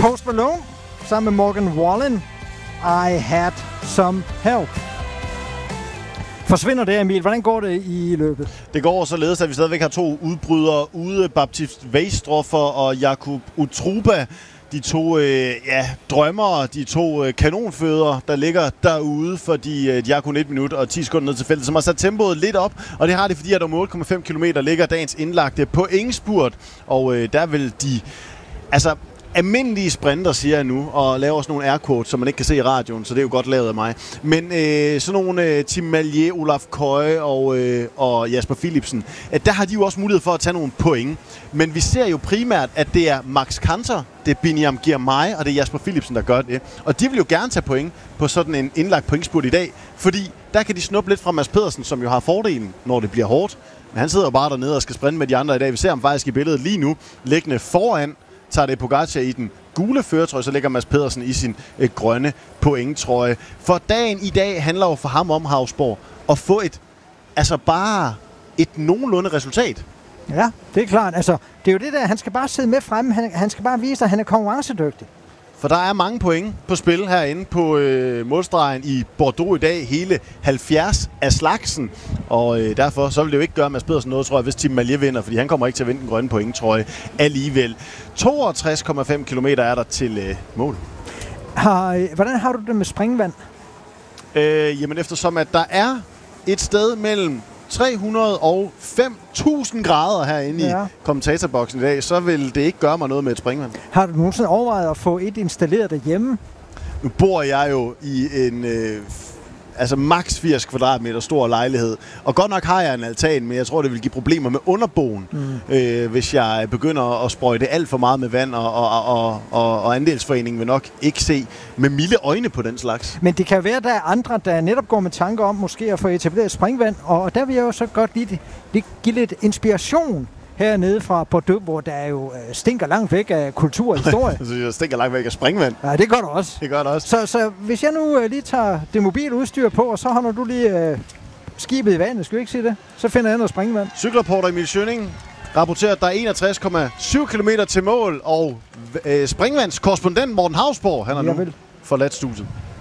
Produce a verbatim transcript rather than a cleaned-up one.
Post Malone sammen med Morgan Wallen. I had some help. Forsvinder det, Emil? Hvordan går det i løbet? Det går således, at vi stadigvæk har to udbrydere ude. Baptist Weistroffer og Jakub Utruba. De to øh, ja, drømmere, de to øh, kanonfødder, der ligger derude, fordi øh, de har kun et minut og ti sekunder ned til feltet, som har sat tempoet lidt op. Og det har det, fordi at om otte komma fem kilometer ligger dagens indlagte pointspurt. Og øh, der vil de... Altså... almindelige sprinter, siger jeg nu, og laver sådan nogle air quotes, som man ikke kan se i radioen, så det er jo godt lavet af mig. Men øh, sådan nogle øh, Tim Mallier, Olaf Køje og, øh, og Jasper Philipsen, at der har de jo også mulighed for at tage nogle point. Men vi ser jo primært, at det er Max Kanter, det er Biniam Girmay, og det er Jasper Philipsen, der gør det. Og de vil jo gerne tage point på sådan en indlagt pointspurt i dag, fordi der kan de snuppe lidt fra Mads Pedersen, som jo har fordelen, når det bliver hårdt. Men han sidder jo bare dernede og skal sprinte med de andre i dag. Vi ser ham faktisk i billedet lige nu, liggende foran. Tager det Pogacar i den gule førertrøje, så ligger Mads Pedersen i sin øh, grønne pointtrøje. For dagen i dag handler jo for ham om, Hausborg, at få et, altså bare et nogenlunde resultat. Ja, det er klart. Altså, det er jo det der, han skal bare sidde med fremme, han, han skal bare vise, at han er konkurrencedygtig. For der er mange point på spil herinde på øh, målstregen i Bordeaux i dag. Hele halvfjerds af slagsen. Og øh, derfor så vil det jo ikke gøre Mads Pedersen noget, tror jeg, hvis Tim Mallier vinder. Fordi han kommer ikke til at vinde den grønne point, tror jeg, alligevel. toogtres komma fem kilometer er der til øh, mål. Har, øh, hvordan har du det med springvand? Øh, jamen eftersom at der er et sted mellem tre hundrede og fem tusind grader herinde ja. i kommentatorboksen i dag, så vil det ikke gøre mig noget med et springvand. Har du nogensinde overvejet at få et installeret derhjemme? Nu bor jeg jo i en øh, altså maks firs kvadratmeter stor lejlighed, og godt nok har jeg en altan, men jeg tror, det vil give problemer med underboen, mm. øh, hvis jeg begynder at sprøjte alt for meget med vand, og, og, og, og, og andelsforeningen vil nok ikke se med milde øjne på den slags. Men det kan være, at der er andre, der netop går med tanker om måske at få etableret springvand, og der vil jeg jo så godt lige, lige give lidt inspiration hernede fra Bordeaux, hvor der jo stinker langt væk af kultur og historie. Det stinker langt væk af springvand. Ja, det gør det også. Det gør det også. Så, så hvis jeg nu uh, lige tager det mobile udstyr på, og så holder du lige uh, skibet i vandet, skal vi ikke sige det? Så finder jeg noget springvand. Cykelreporter Emil Schønning rapporterer, at der er enogtres komma syv kilometer til mål, og øh, springvandskorrespondent Morten Hausborg, han har nu forladt studiet.